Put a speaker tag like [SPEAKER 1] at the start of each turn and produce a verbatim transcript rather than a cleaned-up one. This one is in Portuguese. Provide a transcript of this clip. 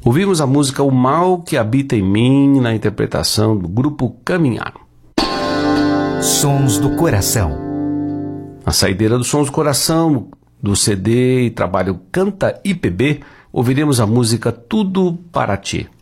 [SPEAKER 1] Ouvimos a música O Mal que Habita em Mim, na interpretação do grupo Caminhar.
[SPEAKER 2] Sons do Coração.
[SPEAKER 1] Na saideira dos Sons do Coração, do C D e trabalho Canta I P B, ouviremos a música Tudo para Ti.